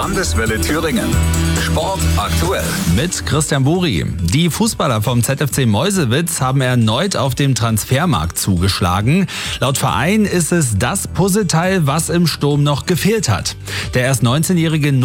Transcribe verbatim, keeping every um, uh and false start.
Landeswelle Thüringen. Sport aktuell. Mit Christian Buri. Die Fußballer vom Z F C Meuselwitz haben erneut auf dem Transfermarkt zugeschlagen. Laut Verein ist es das Puzzleteil, was im Sturm noch gefehlt hat. Der erst neunzehnjährige